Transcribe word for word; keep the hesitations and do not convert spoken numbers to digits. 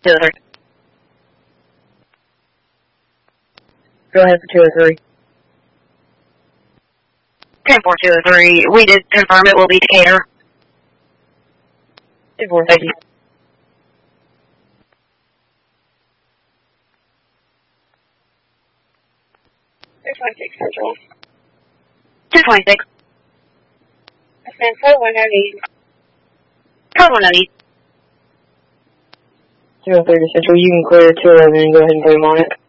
two oh three. Go ahead for two oh three. ten four two oh three. We did confirm it will be Decatur. ten four, thank you. two twenty-six Central. two twenty-six. Ascend four one oh need. Code one oh need. two oh three to Central, you can clear two eleven and go ahead and put him on it.